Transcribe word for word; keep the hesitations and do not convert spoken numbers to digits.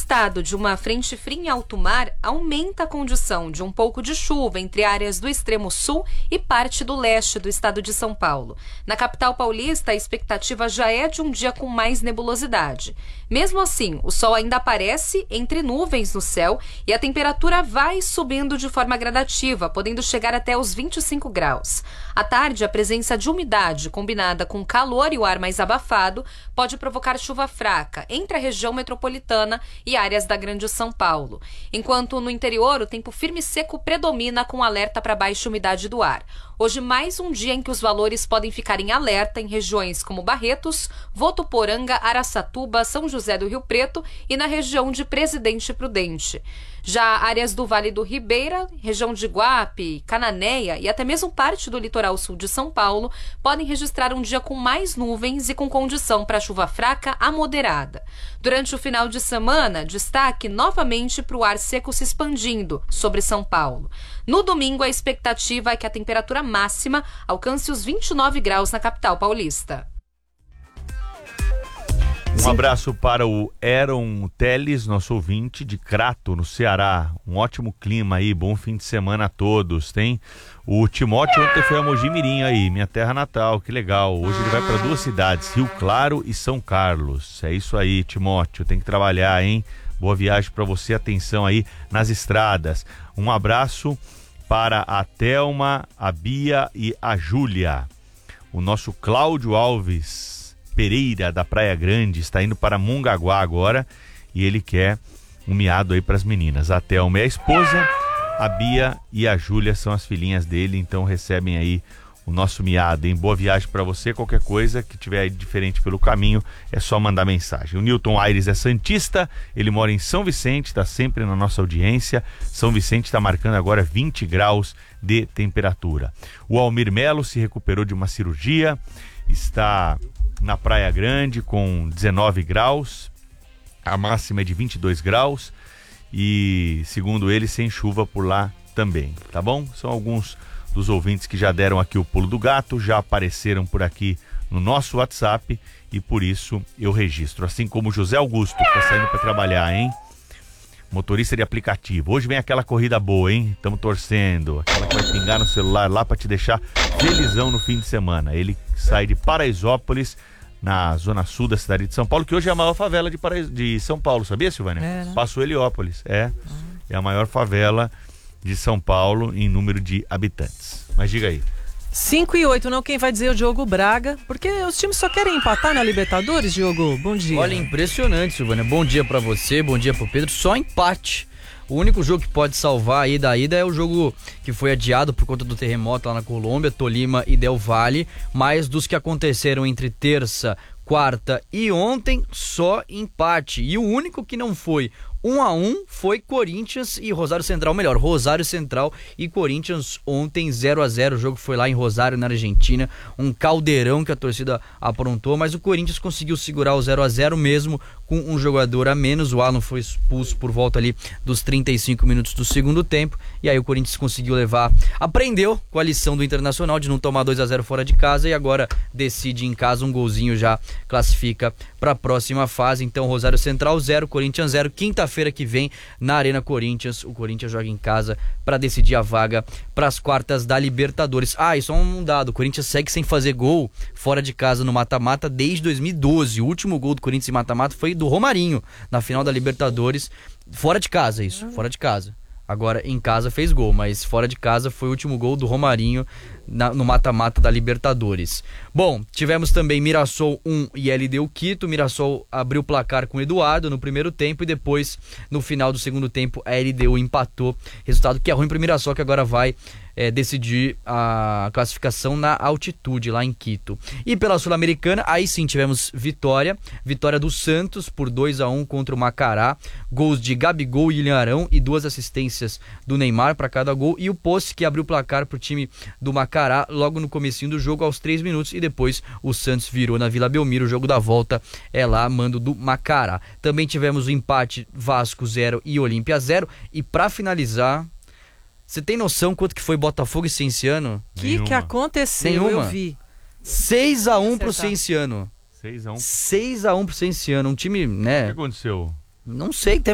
afastado de uma frente fria em alto mar aumenta a condição de um pouco de chuva entre áreas do extremo sul e parte do leste do estado de São Paulo. Na capital paulista, a expectativa já é de um dia com mais nebulosidade. Mesmo assim, o sol ainda aparece entre nuvens no céu e a temperatura vai subindo de forma gradativa, podendo chegar até os vinte e cinco graus. À tarde, a presença de umidade combinada com calor e o ar mais abafado pode provocar chuva fraca entre a região metropolitana e áreas da Grande São Paulo. Enquanto no interior, o tempo firme e seco predomina com alerta para baixa umidade do ar. Hoje, mais um dia em que os valores podem ficar em alerta em regiões como Barretos, Votuporanga, Araçatuba, São José do Rio Preto e na região de Presidente Prudente. Já áreas do Vale do Ribeira, região de Guape, Cananéia e até mesmo parte do litoral sul de São Paulo podem registrar um dia com mais nuvens e com condição para chuva fraca a moderada. Durante o final de semana, destaque novamente para o ar seco se expandindo sobre São Paulo. No domingo, a expectativa é que a temperatura máxima alcance os vinte e nove graus na capital paulista. Um abraço para o Aaron Teles, nosso ouvinte de Crato, no Ceará. Um ótimo clima aí, bom fim de semana a todos. Tem o Timóteo ontem foi a Mogi Mirim aí, minha terra natal, que legal. Hoje ele vai para duas cidades, Rio Claro e São Carlos. É isso aí, Timóteo, tem que trabalhar, hein? Boa viagem para você, atenção aí nas estradas. Um abraço para a Thelma, a Bia e a Júlia. O nosso Cláudio Alves Pereira, da Praia Grande, está indo para Mongaguá agora e ele quer um miado aí para as meninas. A Thelma é a esposa, a Bia e a Júlia são as filhinhas dele, então recebem aí o nosso miado, hein? Boa viagem para você, qualquer coisa que tiver aí diferente pelo caminho, é só mandar mensagem. O Newton Aires é santista, ele mora em São Vicente, está sempre na nossa audiência. São Vicente está marcando agora vinte graus de temperatura. O Almir Melo se recuperou de uma cirurgia, está na Praia Grande com dezenove graus, a máxima é de vinte e dois graus e, segundo ele, sem chuva por lá também, tá bom? São alguns dos ouvintes que já deram aqui o pulo do gato, já apareceram por aqui no nosso WhatsApp e por isso eu registro, assim como o José Augusto, que tá saindo para trabalhar, hein? Motorista de aplicativo. Hoje vem aquela corrida boa, hein? Estamos torcendo. Aquela que vai pingar no celular lá para te deixar felizão no fim de semana. Ele sai de Paraisópolis, na zona sul da cidade de São Paulo, que hoje é a maior favela de, Paraís... de São Paulo, sabia, Silvânia? É, né? Passou Heliópolis, é. Uhum. É a maior favela de São Paulo em número de habitantes. Mas diga aí. cinco e oito, não? Quem vai dizer é o Diogo Braga, porque os times só querem empatar na Libertadores, Diogo. Bom dia. Olha, impressionante, Silvânia. Bom dia pra você, bom dia pro Pedro. Só empate. O único jogo que pode salvar aí da ida é o jogo que foi adiado por conta do terremoto lá na Colômbia, Tolima e Del Valle, mas dos que aconteceram entre terça, quarta e ontem, só empate. E o único que não foi um a um foi Corinthians e Rosário Central, melhor, Rosário Central e Corinthians ontem zero a zero, o jogo foi lá em Rosário, na Argentina, um caldeirão que a torcida aprontou, mas o Corinthians conseguiu segurar o zero a zero mesmo com um jogador a menos. O Alan foi expulso por volta ali dos trinta e cinco minutos do segundo tempo, e aí o Corinthians conseguiu levar, aprendeu com a lição do Internacional de não tomar dois a zero fora de casa e agora decide em casa, um golzinho já classifica para a próxima fase. Então Rosário Central zero, Corinthians zero. Quinta-feira que vem na Arena Corinthians, o Corinthians joga em casa para decidir a vaga para as quartas da Libertadores. Ah, e só um dado, o Corinthians segue sem fazer gol fora de casa no mata-mata desde dois mil e doze. O último gol do Corinthians em mata-mata foi do Romarinho na final da Libertadores, fora de casa, isso, fora de casa. Agora em casa fez gol, mas fora de casa foi o último gol do Romarinho na, no mata-mata da Libertadores. Bom, tivemos também Mirassol um e L D U Quito. Mirassol abriu o placar com o Eduardo no primeiro tempo e depois, no final do segundo tempo, a L D U empatou. Resultado que é ruim para o Mirassol, que agora vai é, decidir a classificação na altitude lá em Quito. E pela Sul-Americana, aí sim tivemos vitória. Vitória do Santos por dois a um contra o Macará. Gols de Gabigol e William Arão e duas assistências do Neymar para cada gol. E o Posse, que abriu o placar para o time do Macará logo no comecinho do jogo, aos três minutos. E depois o Santos virou na Vila Belmiro. O jogo da volta é lá, mando do Macará. Também tivemos o empate Vasco zero e Olímpia zero. E para finalizar, você tem noção quanto que foi Botafogo e Cienciano? O que que aconteceu? Nenhuma. Eu vi. seis a um pro Cienciano. seis a um. seis a um pro Cienciano. Um time, né? O que aconteceu? Não sei,